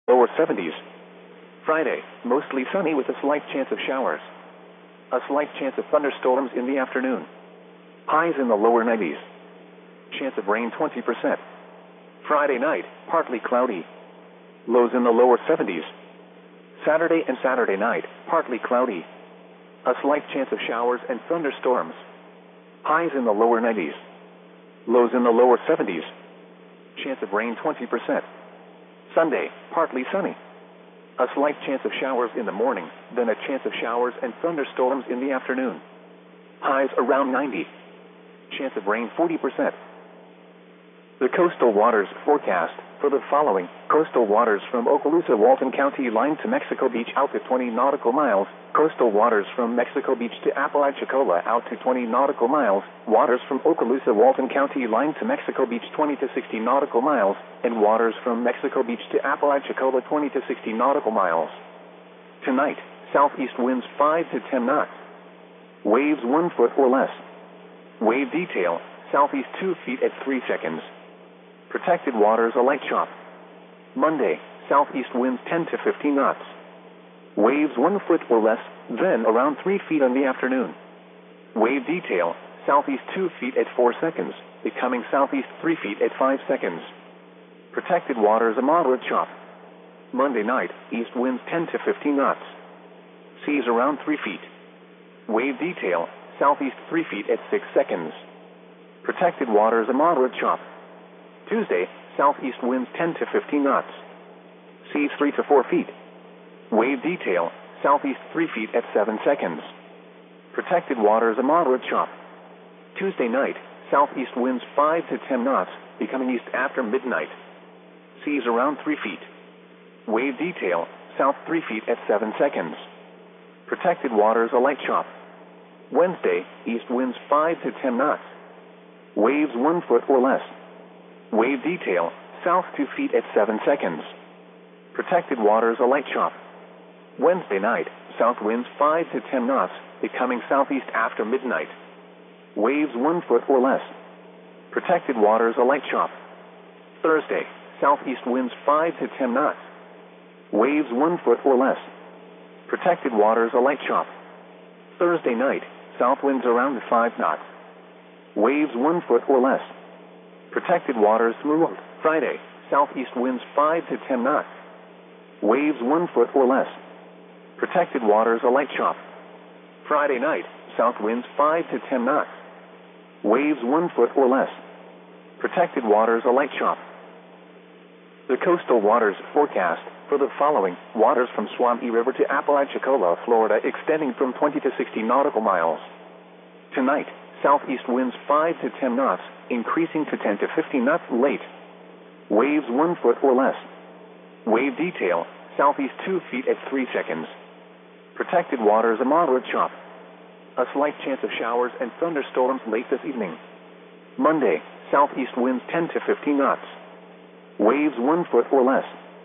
lower 70s. Friday, mostly sunny with a slight chance of showers. A slight chance of thunderstorms in the afternoon. Highs in the lower 90s. Chance of rain 20%. Friday night, partly cloudy. Lows in the lower 70s. Saturday and Saturday night, partly cloudy. A slight chance of showers and thunderstorms. Highs in the lower 90s. Lows in the lower 70s. Chance of rain 20%. Sunday, partly sunny. A slight chance of showers in the morning, then a chance of showers and thunderstorms in the afternoon. Highs around 90. Chance of rain 40%. The coastal waters forecast for the following: coastal waters from Okaloosa, Walton County line to Mexico Beach out to 20 nautical miles. Coastal waters from Mexico Beach to Apalachicola out to 20 nautical miles. Waters from Okaloosa, Walton County line to Mexico Beach 20 to 60 nautical miles. And waters from Mexico Beach to Apalachicola 20 to 60 nautical miles. Tonight, southeast winds 5 to 10 knots. Waves 1 foot or less. Wave detail, southeast 2 feet at 3 seconds. Protected waters a light chop. Monday, southeast winds 10 to 15 knots. Waves 1 foot or less, then around 3 feet in the afternoon. Wave detail, southeast 2 feet at 4 seconds, becoming southeast 3 feet at 5 seconds. Protected waters a moderate chop. Monday night, east winds 10 to 15 knots. Seas around 3 feet. Wave detail, southeast 3 feet at 6 seconds. Protected waters a moderate chop. Tuesday, southeast winds 10 to 15 knots. Seas 3 to 4 feet. Wave detail, southeast 3 feet at 7 seconds. Protected waters a moderate chop. Tuesday night, southeast winds 5 to 10 knots, becoming east after midnight. Seas around 3 feet. Wave detail, south 3 feet at 7 seconds. Protected waters a light chop. Wednesday, east winds 5 to 10 knots. Waves 1 foot or less. Wave detail, south 2 feet at 7 seconds. Protected waters a light chop. Wednesday night, south winds 5 to 10 knots, becoming southeast after midnight. Waves 1 foot or less. Protected waters a light chop. Thursday, southeast winds 5 to 10 knots. Waves 1 foot or less. Protected waters a light chop. Thursday night, south winds around 5 knots. Waves 1 foot or less. Protected waters smooth. Friday, southeast winds 5 to 10 knots. Waves 1 foot or less. Protected waters a light chop. Friday night, south winds 5 to 10 knots. Waves 1 foot or less. Protected waters a light chop. The coastal waters forecast for the following: waters from Suwannee River to Apalachicola, Florida, extending from 20 to 60 nautical miles. Tonight, southeast winds 5 to 10 knots, increasing to 10 to 15 knots late. Waves 1 foot or less. Wave detail, southeast 2 feet at 3 seconds. Protected waters a moderate chop. A slight chance of showers and thunderstorms late this evening. Monday, southeast winds 10 to 15 knots. Waves 1 foot or less.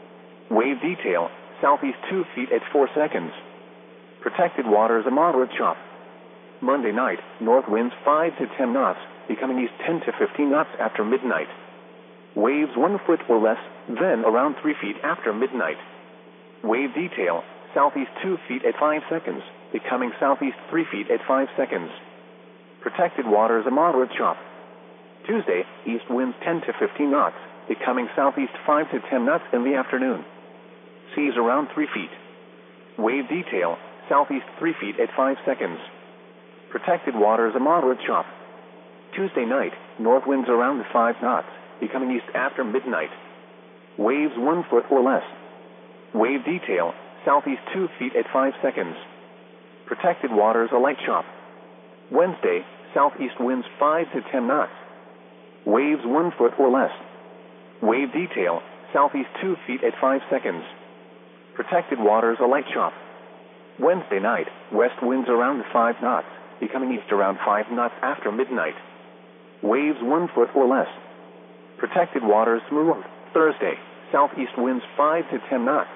Wave detail, southeast 2 feet at 4 seconds. Protected waters a moderate chop. Monday night, north winds 5 to 10 knots, becoming east 10 to 15 knots after midnight. Waves 1 foot or less, then around 3 feet after midnight. Wave detail, southeast 2 feet at 5 seconds, becoming southeast 3 feet at 5 seconds. Protected waters a moderate chop. Tuesday, east winds 10 to 15 knots, becoming southeast 5 to 10 knots in the afternoon. Seas around 3 feet. Wave detail, southeast 3 feet at 5 seconds. Protected waters a moderate chop. Tuesday night, north winds around 5 knots, becoming east after midnight. Waves 1 foot or less. Wave detail, southeast 2 feet at 5 seconds. Protected waters a light chop. Wednesday, southeast winds 5 to 10 knots. Waves 1 foot or less. Wave detail, southeast 2 feet at 5 seconds. Protected waters a light chop. Wednesday night, west winds around 5 knots, becoming east around 5 knots after midnight. Waves 1 foot or less. Protected waters smooth. Thursday, southeast winds 5 to 10 knots.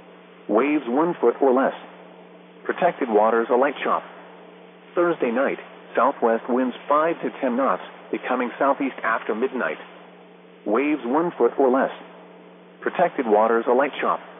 Waves 1 foot or less. Protected waters a light chop. Thursday night, southwest winds 5 to 10 knots, becoming southeast after midnight. Waves 1 foot or less. Protected waters a light chop.